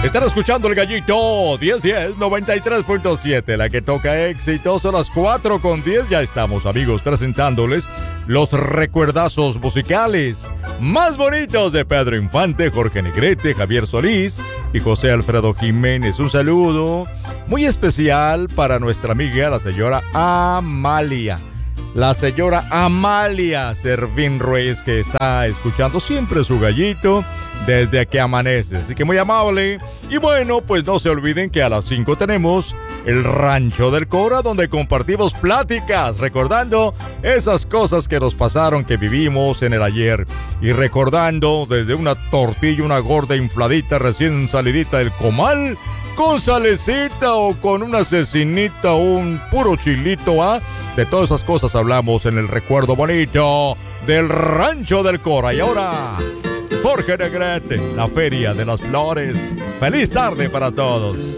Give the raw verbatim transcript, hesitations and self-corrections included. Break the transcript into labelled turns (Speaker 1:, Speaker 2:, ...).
Speaker 1: Están escuchando El Gallito diez diez noventa y tres punto siete, la que toca éxitos. A las cuatro con diez ya estamos, amigos, presentándoles los recuerdazos musicales más bonitos de Pedro Infante, Jorge Negrete, Javier Solís y José Alfredo Jiménez. Un saludo muy especial para nuestra amiga, la señora Amalia. La señora Amalia Servín Ruiz, que está escuchando siempre su gallito desde que amanece. Así que muy amable. Y bueno, pues no se olviden que a las cinco tenemos el Rancho del Cora, donde compartimos pláticas, recordando esas cosas que nos pasaron, que vivimos en el ayer. Y recordando desde una tortilla, una gorda infladita, recién salidita del comal, con salecita o con una cecinita o un puro chilito, ¿ah? De todas esas cosas hablamos en el recuerdo bonito del Rancho del Cora. Y ahora, Jorge Negrete, la Feria de las Flores. ¡Feliz tarde para todos!